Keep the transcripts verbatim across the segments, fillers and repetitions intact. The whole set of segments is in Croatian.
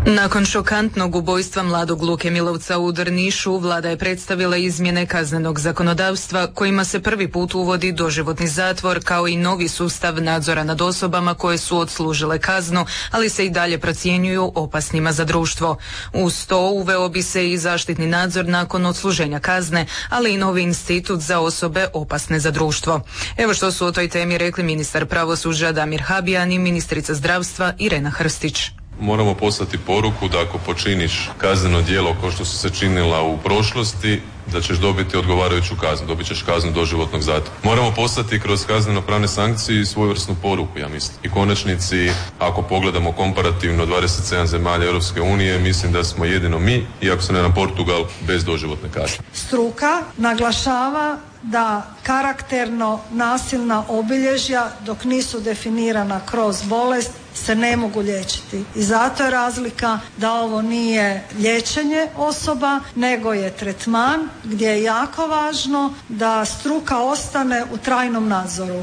Nakon šokantnog ubojstva mladog Luke Milovca u Drnišu, vlada je predstavila izmjene kaznenog zakonodavstva kojima se prvi put uvodi doživotni zatvor kao i novi sustav nadzora nad osobama koje su odslužile kaznu, ali se i dalje procjenjuju opasnima za društvo. Uz to uveo bi se i zaštitni nadzor nakon odsluženja kazne, ali i novi institut za osobe opasne za društvo. Evo što su o toj temi rekli ministar pravosuđa Damir Habijan i ministrica zdravstva Irena Hrstić. Moramo poslati poruku da ako počiniš kazneno djelo kao što su se činila u prošlosti, da ćeš dobiti odgovarajuću kaznu, dobit ćeš kaznu doživotnog zatvora. Moramo poslati kroz kazneno-pravne sankcije i svojevrsnu poruku, ja mislim. I konačnici, ako pogledamo komparativno dvadeset sedam zemalja Europske unije, mislim da smo jedino mi, iako se ne na Portugal, bez doživotne kazne. Struka naglašava da karakterno nasilna obilježja, dok nisu definirana kroz bolest, se ne mogu liječiti. I zato je razlika da ovo nije liječenje osoba, nego je tretman gdje je jako važno da struka ostane u trajnom nadzoru.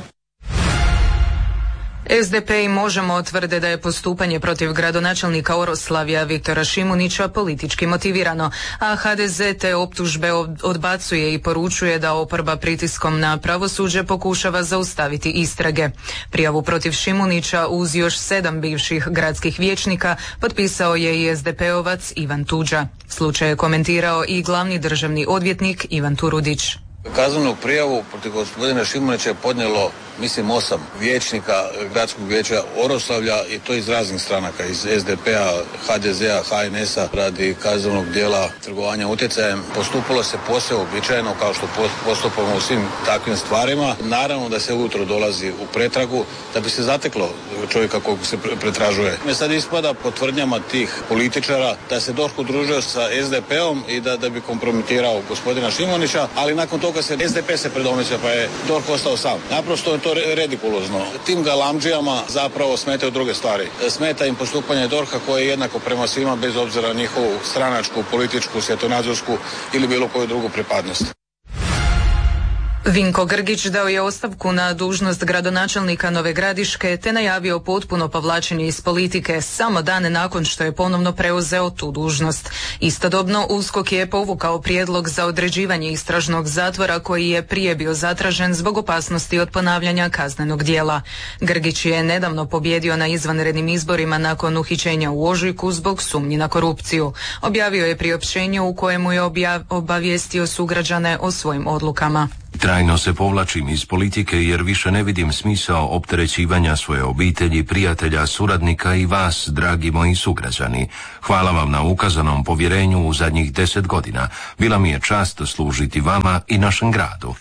S D P i Možemo tvrde da je postupanje protiv gradonačelnika Oroslavlja Viktora Šimunića politički motivirano, a H D Z te optužbe odbacuje i poručuje da oporba pritiskom na pravosuđe pokušava zaustaviti istrage. Prijavu protiv Šimunića uz još sedam bivših gradskih vijećnika potpisao je i S D P-ovac Ivan Tuđa. Slučaj je komentirao i glavni državni odvjetnik Ivan Turudić. Kaznenu prijavu protiv gospodina Šimunića je podnijelo, mislim, osam vijećnika gradskog vijeća Oroslavlja i to iz raznih stranaka, iz S D P-a, H D Z-a, H N S-a radi kaznenog djela trgovanja utjecajem. Postupalo se posve uobičajeno kao što postupamo u svim takvim stvarima. Naravno da se ujutro dolazi u pretragu da bi se zateklo čovjeka kog se pretražuje. Me sad ispada po tvrdnjama tih političara da se D O R H udružio sa S D P-om i da, da bi kompromitirao gospodina Šimunića, ali nakon toga se S D P se predomislio pa je D O R H ostao sam. Naprosto je to redikulozno. Tim galamdžijama zapravo smetaju druge stvari. Smeta im postupanje D O R H-a koje je jednako prema svima bez obzira na njihovu stranačku, političku, svjetonazorsku ili bilo koju drugu pripadnost. Vinko Grgić dao je ostavku na dužnost gradonačelnika Nove Gradiške te najavio potpuno povlačenje iz politike samo dane nakon što je ponovno preuzeo tu dužnost. Istodobno USKOK je povukao prijedlog za određivanje istražnog zatvora koji je prije bio zatražen zbog opasnosti od ponavljanja kaznenog djela. Grgić je nedavno pobjedio na izvanrednim izborima nakon uhićenja u ožujku zbog sumnji na korupciju. Objavio je priopćenje u kojemu je objav, obavijestio sugrađane o svojim odlukama. Trajno se povlačim iz politike jer više ne vidim smisao opterećivanja svoje obitelji, prijatelja, suradnika i vas, dragi moji sugrađani. Hvala vam na ukazanom povjerenju u zadnjih deset godina. Bila mi je čast služiti vama i našem gradu.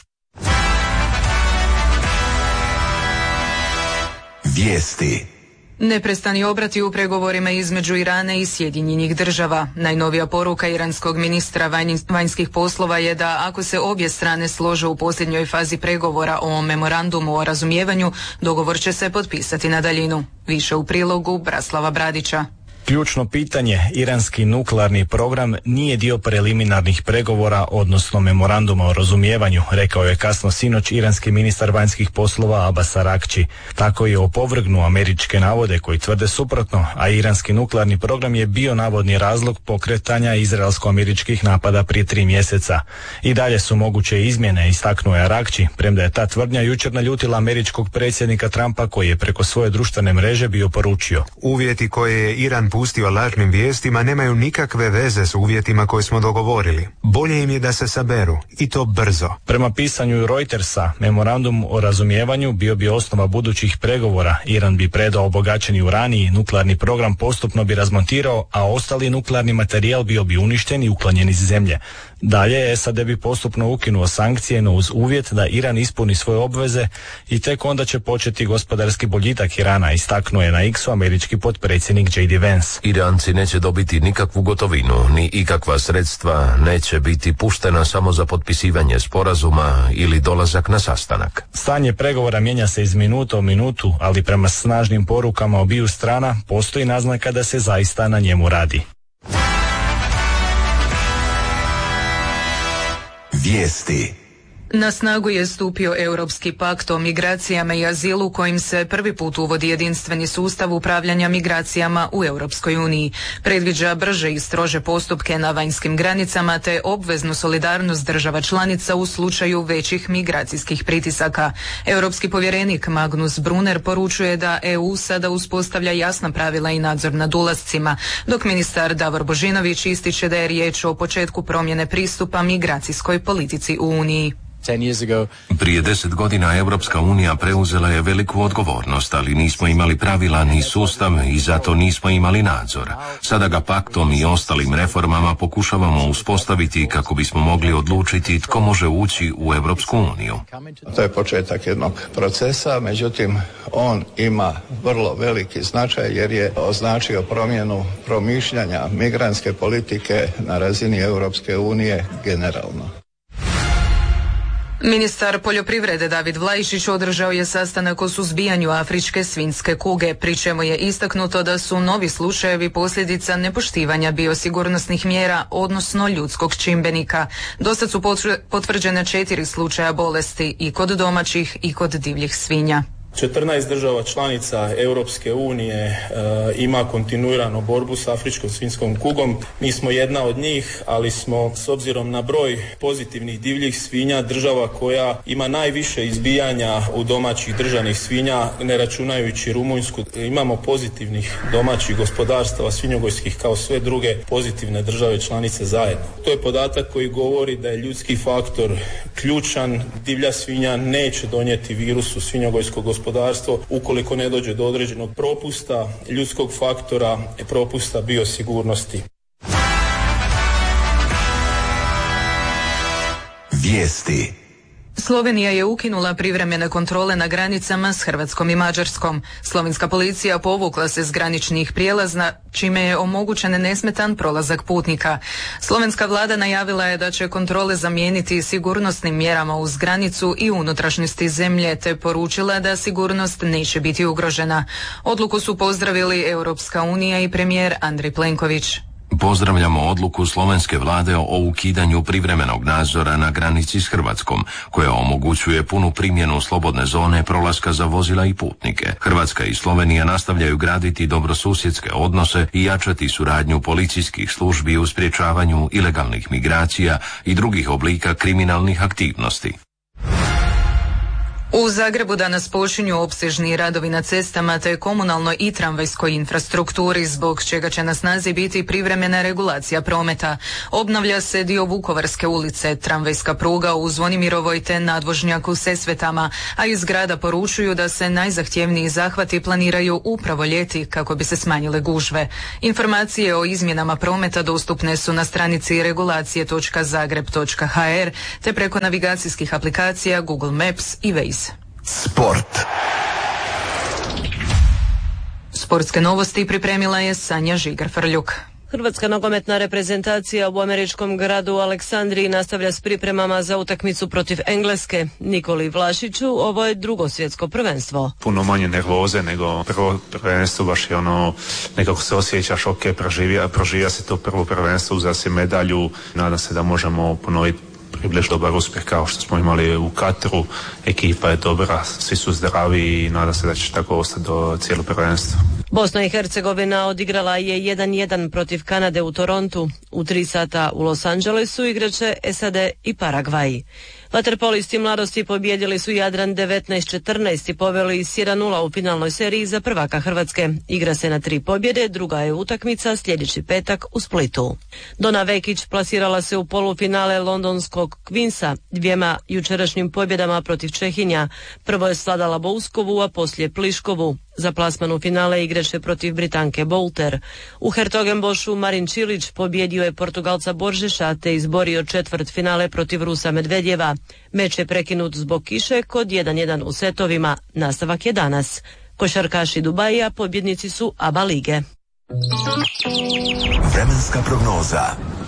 Vijesti. Neprestani obrati u pregovorima između Irana i Sjedinjenih država. Najnovija poruka iranskog ministra vanjskih poslova je da ako se obje strane slože u posljednjoj fazi pregovora o memorandumu o razumijevanju, dogovor će se potpisati na daljinu. Više u prilogu Braslava Bradića. Ključno pitanje, iranski nuklearni program nije dio preliminarnih pregovora, odnosno memoranduma o razumijevanju, rekao je kasno sinoć iranski ministar vanjskih poslova Abbas Araghchi. Tako je opovrgnuo američke navode koji tvrde suprotno, a iranski nuklearni program je bio navodni razlog pokretanja izraelsko-američkih napada prije tri mjeseca. I dalje su moguće izmjene, istaknuo je Araghchi, premda je ta tvrdnja jučer naljutila američkog predsjednika Trumpa koji je preko svoje društvene mreže bio poručio: uvjeti koje je Iran pustio lažnim vijestima nemaju nikakve veze s uvjetima koje smo dogovorili. Bolje im je da se saberu, i to brzo. Prema pisanju Reutersa, memorandum o razumijevanju bio bi osnova budućih pregovora. Iran bi predao obogaćeni uran i nuklearni program postupno bi razmontirao, a ostali nuklearni materijal bio bi uništen i uklonjen iz zemlje. Dalje, S A D bi postupno ukinuo sankcije, no uz uvjet da Iran ispuni svoje obveze i tek onda će početi gospodarski boljitak Irana, istaknuo je na X-u američki potpredsjednik J D Vance. Iranci neće dobiti nikakvu gotovinu, ni ikakva sredstva, neće biti puštena samo za potpisivanje sporazuma ili dolazak na sastanak. Stanje pregovora mijenja se iz minuta u minutu, ali prema snažnim porukama obiju strana postoji naznaka da se zaista na njemu radi. Vijesti. Na snagu je stupio Europski pakt o migracijama i azilu kojim se prvi put uvodi jedinstveni sustav upravljanja migracijama u Europskoj uniji. Predviđa brže i strože postupke na vanjskim granicama te obveznu solidarnost država članica u slučaju većih migracijskih pritisaka. Europski povjerenik Magnus Brunner poručuje da E U sada uspostavlja jasna pravila i nadzor nad ulascima, dok ministar Davor Božinović ističe da je riječ o početku promjene pristupa migracijskoj politici u Uniji. Prije deset godina Europska unija preuzela je veliku odgovornost, ali nismo imali pravila ni sustav i zato nismo imali nadzor. Sada ga paktom i ostalim reformama pokušavamo uspostaviti kako bismo mogli odlučiti tko može ući u Europsku uniju. To je početak jednog procesa, međutim on ima vrlo veliki značaj jer je označio promjenu promišljanja migrantske politike na razini Europske unije generalno. Ministar poljoprivrede David Vlaišić održao je sastanak o suzbijanju afričke svinjske kuge, pri čemu je istaknuto da su novi slučajevi posljedica nepoštivanja biosigurnosnih mjera, odnosno ljudskog čimbenika. Dosad su potvrđene četiri slučaja bolesti i kod domaćih i kod divljih svinja. četrnaest država članica Europske unije e, ima kontinuirano borbu s afričkom svinjskom kugom. Mi smo jedna od njih, ali smo s obzirom na broj pozitivnih divljih svinja država koja ima najviše izbijanja u domaćih držanih svinja, ne računajući Rumunjsku. Imamo pozitivnih domaćih gospodarstava svinjogojskih kao sve druge pozitivne države članice zajedno. To je podatak koji govori da je ljudski faktor ključan. Divlja svinja neće donijeti virus u svinjogojsko gospodarstvo gospodarstvo ukoliko ne dođe do određenog propusta ljudskog faktora, propusta biosigurnosti. Vijesti. Slovenija je ukinula privremene kontrole na granicama s Hrvatskom i Mađarskom. Slovenska policija povukla se s graničnih prijelaza, čime je omogućen nesmetan prolazak putnika. Slovenska vlada najavila je da će kontrole zamijeniti sigurnosnim mjerama uz granicu i unutrašnjosti zemlje, te poručila da sigurnost neće biti ugrožena. Odluku su pozdravili Europska unija i premijer Andrej Plenković. Pozdravljamo odluku slovenske vlade o ukidanju privremenog nadzora na granici s Hrvatskom, koja omogućuje punu primjenu slobodne zone prolaska za vozila i putnike. Hrvatska i Slovenija nastavljaju graditi dobrosusjedske odnose i jačati suradnju policijskih službi u sprječavanju ilegalnih migracija i drugih oblika kriminalnih aktivnosti. U Zagrebu danas počinju opsežni radovi na cestama te komunalnoj i tramvajskoj infrastrukturi, zbog čega će na snazi biti privremena regulacija prometa. Obnavlja se dio Vukovarske ulice, tramvajska pruga u Zvonimirovoj te nadvožnjak u Sesvetama, a iz grada poručuju da se najzahtjevniji zahvati planiraju upravo ljeti kako bi se smanjile gužve. Informacije o izmjenama prometa dostupne su na stranici regulacije točka zagreb točka ha er te preko navigacijskih aplikacija Google Maps i Waze. Sport. Sportske novosti pripremila je Sanja Žigar-Frljuk. Hrvatska nogometna reprezentacija u američkom gradu Aleksandriji nastavlja s pripremama za utakmicu protiv Engleske. Nikoli Vlašiću, ovo je drugo svjetsko prvenstvo. Puno manje nervoze nego prvo prvenstvo, baš je ono, nekako se osjećaš, ok, proživija, proživija se to prvo prvenstvo, uzeo si medalju, nadam se da možemo ponoviti približ dobar uspjeh kao što smo imali u Katru. Ekipa je dobra, svi su zdravi i nadam se da će tako ostati do cijelo prvenstva. Bosna i Hercegovina odigrala je jedan jedan protiv Kanade u Torontu. U tri sata u Los Angelesu igraće S A D i Paragvaj. Vaterpolisti mladosti pobijedili su Jadran devetnaest četrnaest i poveli s jedan nula u finalnoj seriji za prvaka Hrvatske. Igra se na tri pobjede, druga je utakmica sljedeći petak u Splitu. Dona Vekić plasirala se u polufinale londonskog Queensa dvijema jučerašnjim pobjedama protiv Čehinja. Prvo je svladala Bouskovu, a poslije Pliškovu. Za plasman u finale igraće protiv Britanke Bolter. U Hertogenbošu Marin Čilić pobjedio je Portugalca Boržeša te izborio četvrt finale protiv Rusa Medvedjeva. Meč je prekinut zbog kiše kod jedan jedan u setovima. Nastavak je danas. Košarkaši Dubaija pobjednici su A B A lige. Vremenska prognoza.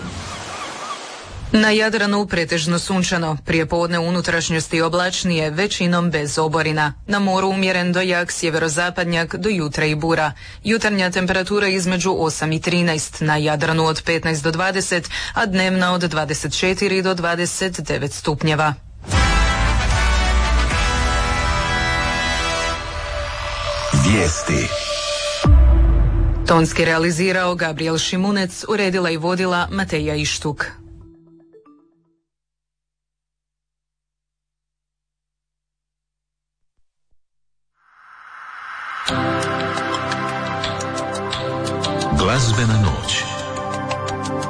Na Jadranu pretežno sunčano, prijepodne u unutrašnjosti oblačnije, većinom bez oborina. Na moru umjeren do jak sjeverozapadnjak, do jutra i bura. Jutarnja temperatura između osam i trinaest, na Jadranu od petnaest do dvadeset, a dnevna od dvadeset četiri do dvadeset devet stupnjeva. vijesti. Tonski realizirao Gabriel Šimunec, uredila i vodila Mateja Ištuk. Glazbena noć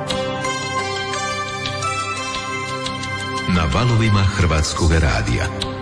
na valovima Hrvatskog radija.